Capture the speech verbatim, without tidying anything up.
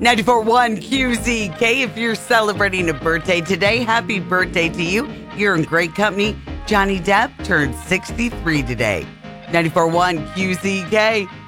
ninety-four point one Q Z K. If you're celebrating a birthday today, happy birthday to you. You're in great company. Johnny Depp turned sixty-three today. ninety-four point one Q Z K.